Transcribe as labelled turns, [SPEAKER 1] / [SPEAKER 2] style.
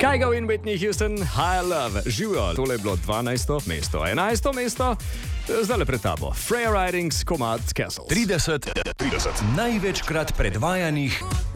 [SPEAKER 1] Kygo in Whitney Houston, High Love, živijo. Tole je bilo 12. mesto, 11. mesto, zdaj le pred tabo. Freya Ridings, komad Castles.
[SPEAKER 2] 30 največkrat predvajanih